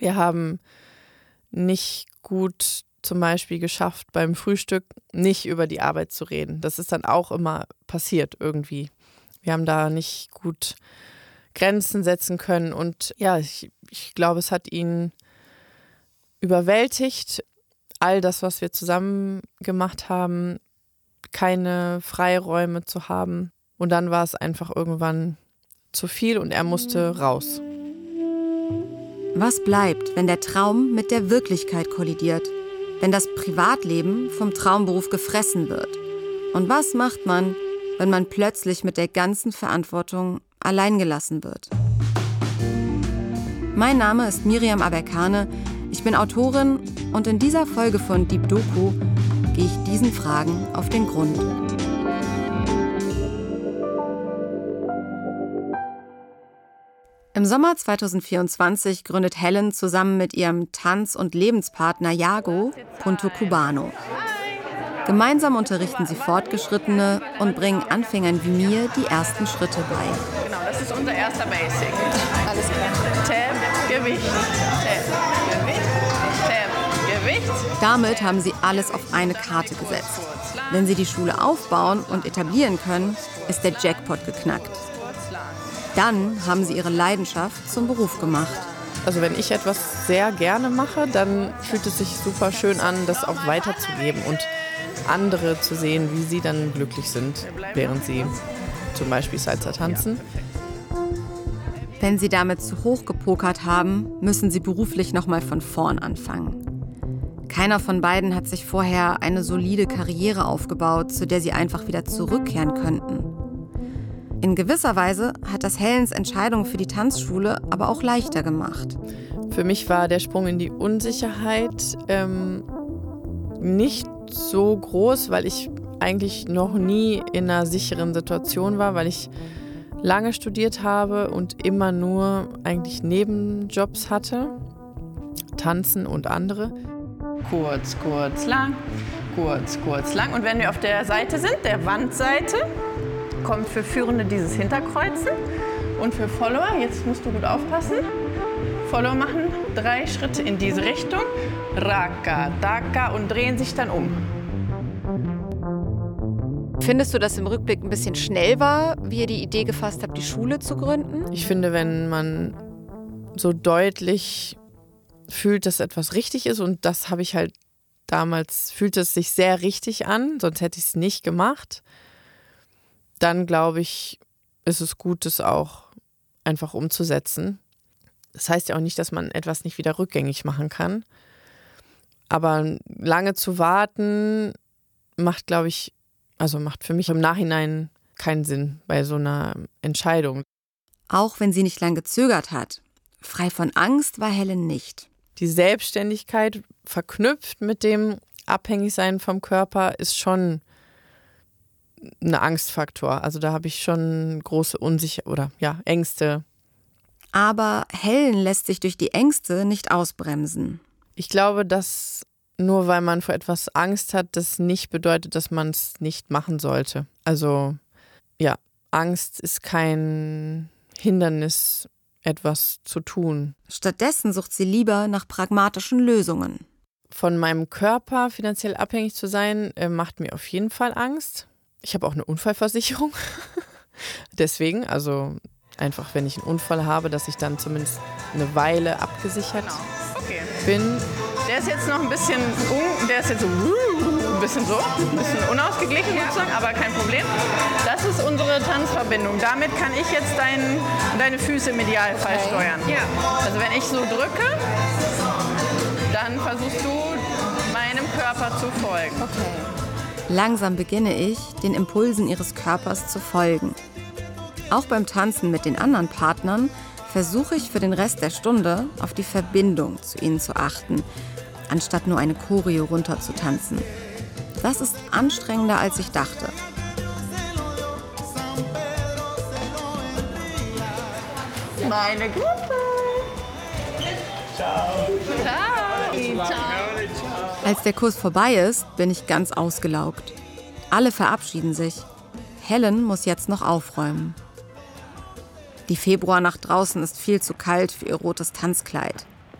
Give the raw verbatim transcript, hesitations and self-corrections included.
Wir haben nicht gut zum Beispiel geschafft, beim Frühstück nicht über die Arbeit zu reden. Das ist dann auch immer passiert irgendwie. Wir haben da nicht gut Grenzen setzen können. Und ja, ich, ich glaube, es hat ihn überwältigt, all das, was wir zusammen gemacht haben, keine Freiräume zu haben. Und dann war es einfach irgendwann zu viel und er musste raus. Was bleibt, wenn der Traum mit der Wirklichkeit kollidiert? Wenn das Privatleben vom Traumberuf gefressen wird? Und was macht man, wenn man plötzlich mit der ganzen Verantwortung allein gelassen wird? Mein Name ist Miriam Aberkane, ich bin Autorin und in dieser Folge von Deep Doku gehe ich diesen Fragen auf den Grund. Im Sommer zweitausendvierundzwanzig gründet Helen zusammen mit ihrem Tanz- und Lebenspartner Jago Punto Cubano. Gemeinsam unterrichten sie Fortgeschrittene und bringen Anfängern wie mir die ersten Schritte bei. Genau, das ist unser erster Basic. Alles klar. Tap, Gewicht, Tap, Gewicht, Tap, Gewicht. Damit haben sie alles auf eine Karte gesetzt. Wenn sie die Schule aufbauen und etablieren können, ist der Jackpot geknackt. Dann haben sie ihre Leidenschaft zum Beruf gemacht. Also wenn ich etwas sehr gerne mache, dann fühlt es sich super schön an, das auch weiterzugeben und andere zu sehen, wie sie dann glücklich sind, während sie zum Beispiel Salsa tanzen. Wenn sie damit zu hoch gepokert haben, müssen sie beruflich nochmal von vorn anfangen. Keiner von beiden hat sich vorher eine solide Karriere aufgebaut, zu der sie einfach wieder zurückkehren könnten. In gewisser Weise hat das Helens Entscheidung für die Tanzschule aber auch leichter gemacht. Für mich war der Sprung in die Unsicherheit ähm, nicht so groß, weil ich eigentlich noch nie in einer sicheren Situation war, weil ich lange studiert habe und immer nur eigentlich Nebenjobs hatte, Tanzen und andere. Kurz, kurz, lang, kurz, kurz, lang. Und wenn wir auf der Seite sind, der Wandseite, kommt für Führende dieses Hinterkreuzen und für Follower, jetzt musst du gut aufpassen, Follower machen drei Schritte in diese Richtung, Raka, Daka und drehen sich dann um. Findest du, dass im Rückblick ein bisschen schnell war, wie ihr die Idee gefasst habt, die Schule zu gründen? Ich finde, wenn man so deutlich fühlt, dass etwas richtig ist, und das habe ich halt damals, fühlt es sich sehr richtig an, sonst hätte ich es nicht gemacht, dann glaube ich, ist es gut, das auch einfach umzusetzen. Das heißt ja auch nicht, dass man etwas nicht wieder rückgängig machen kann. Aber lange zu warten, macht, glaube ich, also macht für mich im Nachhinein keinen Sinn bei so einer Entscheidung. Auch wenn sie nicht lang gezögert hat. Frei von Angst war Helen nicht. Die Selbstständigkeit verknüpft mit dem Abhängigsein vom Körper ist schon ein Angstfaktor. Also da habe ich schon große Unsicherheit oder ja, Ängste. Aber Helen lässt sich durch die Ängste nicht ausbremsen. Ich glaube, dass nur weil man vor etwas Angst hat, das nicht bedeutet, dass man es nicht machen sollte. Also ja, Angst ist kein Hindernis, etwas zu tun. Stattdessen sucht sie lieber nach pragmatischen Lösungen. Von meinem Körper finanziell abhängig zu sein, äh, macht mir auf jeden Fall Angst. Ich habe auch eine Unfallversicherung. Deswegen, also einfach, wenn ich einen Unfall habe, dass ich dann zumindest eine Weile abgesichert genau. okay. bin. Der ist jetzt noch ein bisschen, un, der ist jetzt so ein bisschen so, ein bisschen unausgeglichen sozusagen, aber kein Problem. Das ist unsere Tanzverbindung. Damit kann ich jetzt dein, deine Füße im Idealfall okay. steuern. Ja. Also wenn ich so drücke, dann versuchst du meinem Körper zu folgen. Okay. Langsam beginne ich, den Impulsen ihres Körpers zu folgen. Auch beim Tanzen mit den anderen Partnern versuche ich für den Rest der Stunde auf die Verbindung zu ihnen zu achten, anstatt nur eine Choreo runterzutanzen. Das ist anstrengender, als ich dachte. Meine Gruppe. Ciao. Ciao. Ciao. Als der Kurs vorbei ist, bin ich ganz ausgelaugt. Alle verabschieden sich. Helen muss jetzt noch aufräumen. Die Februarnacht draußen ist viel zu kalt für ihr rotes Tanzkleid.